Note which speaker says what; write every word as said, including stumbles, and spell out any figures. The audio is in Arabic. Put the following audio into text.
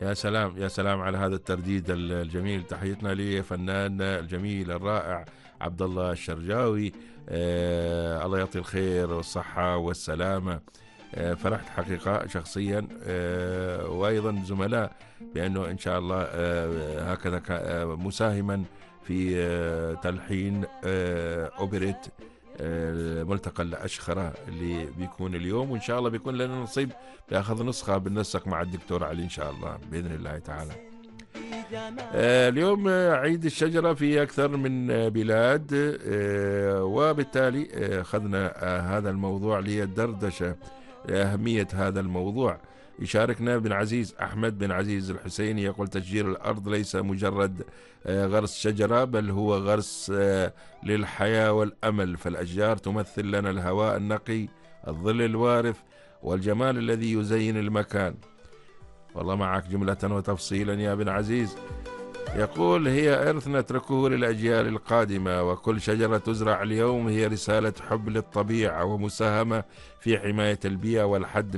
Speaker 1: يا سلام يا سلام على هذا الترديد الجميل. تحيتنا لفنان الجميل الرائع عبد الله الشرجاوي. آه الله يعطي الخير والصحة والسلامة. آه فرحت حقيقة شخصيا، آه وأيضا زملاء، بأنه إن شاء الله آه هكذا آه مساهما في آه تلحين آه أوبريت آه ملتقى الأشخرة اللي بيكون اليوم، وإن شاء الله بيكون لنا نصيب بأخذ نسخة بالنسق مع الدكتور علي إن شاء الله بإذن الله تعالى. آه اليوم عيد الشجرة في أكثر من بلاد، آه وبالتالي آه أخذنا آه هذا الموضوع للدردشة لأهمية هذا الموضوع. يشاركنا بن عزيز أحمد بن عزيز الحسيني، يقول تشجير الأرض ليس مجرد غرس شجرة، بل هو غرس للحياة والأمل، فالأشجار تمثل لنا الهواء النقي، الظل الوارف، والجمال الذي يزين المكان. والله معك جملة وتفصيلا يا بن عزيز. يقول هي إرث نتركه للأجيال القادمة، وكل شجرة تزرع اليوم هي رسالة حب للطبيعة ومساهمة في حماية البيئة والحد